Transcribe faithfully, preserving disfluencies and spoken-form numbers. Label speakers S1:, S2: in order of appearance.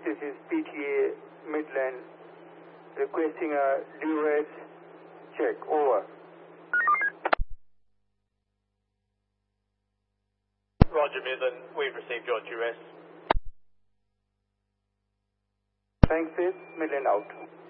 S1: this is P T A Midland requesting a duress check. Over.
S2: Roger, Midland. We've received your duress.
S1: Thanks, Sid. Midland out.